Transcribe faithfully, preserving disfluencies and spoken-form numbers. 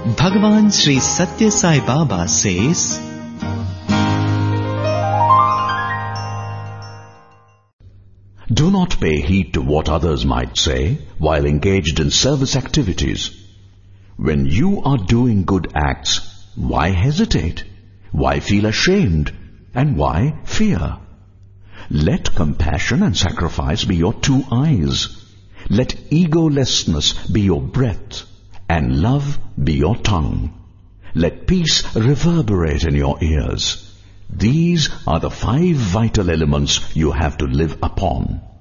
Bhagavan Sri Satya Sai Baba says, Do not pay heed to what others might say while engaged in service activities. When you are doing good acts, why hesitate? Why feel ashamed? And why fear? Let compassion and sacrifice be your two eyes. Let egolessness be your breath, and love be your tongue. Let peace reverberate in your ears. These are the five vital elements you have to live upon.